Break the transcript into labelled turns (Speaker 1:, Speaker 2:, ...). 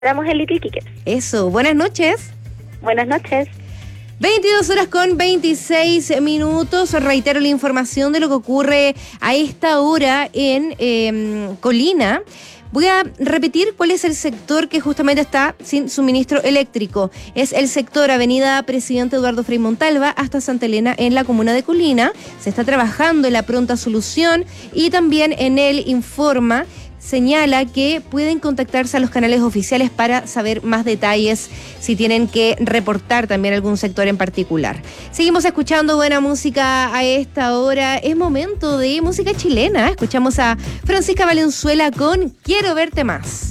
Speaker 1: Estamos en Little Tickets.
Speaker 2: Eso, buenas noches.
Speaker 1: Buenas noches.
Speaker 2: 22:26. Reitero la información de lo que ocurre a esta hora en Colina. Voy a repetir cuál es el sector que justamente está sin suministro eléctrico. Es el sector Avenida Presidente Eduardo Frei Montalva hasta Santa Elena en la comuna de Colina. Se está trabajando en la pronta solución y también en el informa señala que pueden contactarse a los canales oficiales para saber más detalles si tienen que reportar también algún sector en particular. Seguimos escuchando buena música a esta hora. Es momento de música chilena. Escuchamos a Francisca Valenzuela con Quiero verte más.